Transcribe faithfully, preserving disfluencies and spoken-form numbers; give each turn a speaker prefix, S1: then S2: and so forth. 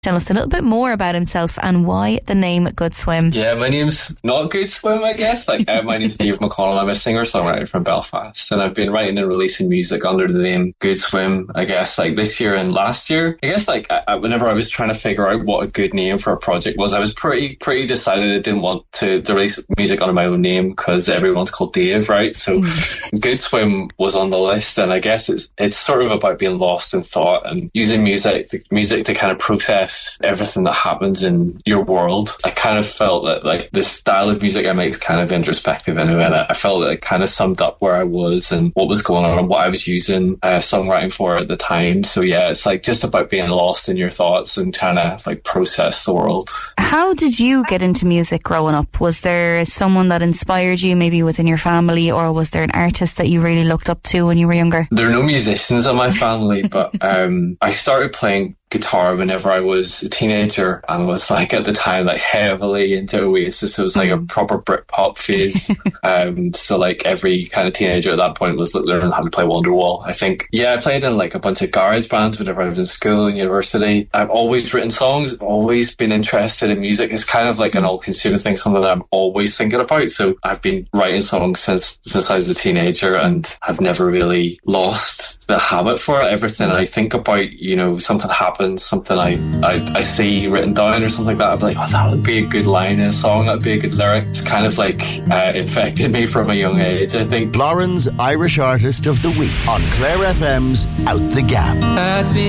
S1: Tell us a little bit more about himself and why the name Good Swim.
S2: Yeah, my name's not Good Swim, I guess. Like, uh, my name's Dave McConnell. I'm a singer-songwriter from Belfast, and I've been writing and releasing music under the name Good Swim, I guess, like this year and last year. I guess, like, I, whenever I was trying to figure out what a good name for a project was, I was pretty, pretty decided I didn't want to, to release music under my own name because everyone's called Dave, right? So Good Swim was on the list, and I guess it's it's sort of about being lost in thought and using music, music to kind of process everything that happens in your world. I kind of felt that like the style of music I make is kind of introspective in a way. I felt that it kind of summed up where I was and what was going on and what I was using uh, songwriting for at the time. So yeah, it's like just about being lost in your thoughts and trying to like process the world.
S1: How did you get into music growing up? Was there someone that inspired you, maybe within your family, or was there an artist that you really looked up to when you were younger?
S2: There are no musicians in my family, but um, I started playing guitar whenever I was a teenager and was like at the time like heavily into Oasis. It was like a proper Britpop phase. um, so like every kind of teenager at that point was like, learning how to play Wonderwall. I think, yeah, I played in like a bunch of garage bands whenever I was in school and university. I've always written songs, always been interested in music. It's kind of like an all-consuming thing, something that I'm always thinking about. So I've been writing songs since since I was a teenager and have never really lost the habit for it. Everything I think about, you know, something happens, something I, I, I see written down or something like that, I'd be like, oh, that would be a good line in a song, that'd be a good lyric. It's kind of like uh, infected me from a young age, I think.
S3: Lauren's Irish Artist of the Week on Clare F M's Out the Gap.